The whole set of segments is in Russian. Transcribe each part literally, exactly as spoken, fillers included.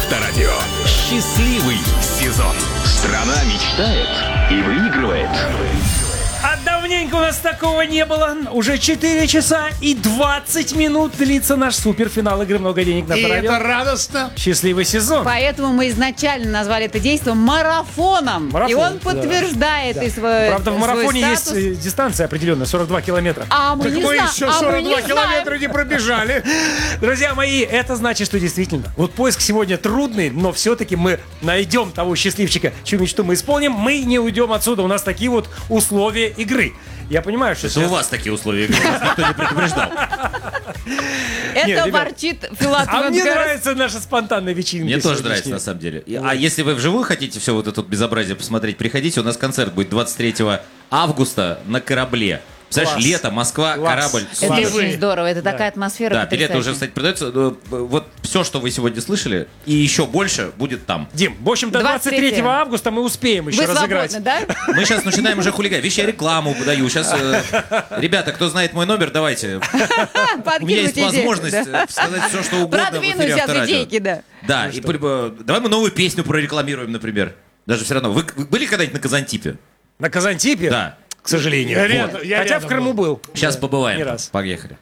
Авторадио. Счастливый сезон. Страна мечтает и выигрывает. А давненько у нас такого не было. Уже четыре часа и двадцать минут длится наш суперфинал игры «Много денег» на И Авторадио. это радостно. Счастливый сезон. Поэтому мы изначально назвали это действие марафоном. Марафон, И он да. подтверждает Да. и свой Правда, в свой марафоне статус. есть э, дистанция определенная, сорок два километра. А мы Так не мы знаем. еще а мы сорок два не километра знаем. не пробежали. Друзья мои, это значит, что действительно, вот поиск сегодня трудный, но все-таки мы найдем того счастливчика, чью мечту мы исполним. Мы не уйдем отсюда, у нас такие вот условия игры. Я понимаю, что Это сейчас... у вас такие условия игры, вас никто не предупреждал. Это Нет, ребят, ворчит Филат А мне Иванович. нравится наша спонтанная вечеринка. Мне тоже сегодняшняя. нравится, на самом деле. И- А если вы вживую хотите все вот это вот безобразие посмотреть, приходите, у нас концерт будет двадцать третьего августа на корабле. Представляешь, Класс. лето, Москва, Класс. корабль. Это Супер. Класс. очень здорово. Это такая атмосфера Да, билеты уже, потрясающая. кстати, продаются. Ну, Вот все, что вы сегодня слышали, и еще больше будет там. Дим, в общем, до двадцать двадцать третьего третьего августа мы успеем еще Вы разыграть. свободны, да? Мы сейчас начинаем уже хулигать. Видишь, я рекламу подаю. Сейчас, ребята, кто знает мой номер, давайте. У меня Подкинуть есть идею, возможность да. э, сказать все, что угодно в Продвинуть эфире сейчас Авторадио. идейки, да. Да, и э, давай мы новую песню прорекламируем, например. Даже все равно. Вы, вы были когда-нибудь на Казантипе? На Казантипе? Да. К сожалению. Я Вот. рядом, я Хотя рядом в Крыму был. Сейчас Да, побываем. Не раз. Поехали.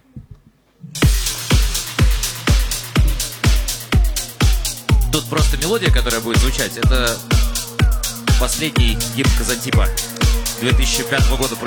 Тут просто мелодия, которая будет звучать, это последний гимн Казантипа две тысячи пятого года.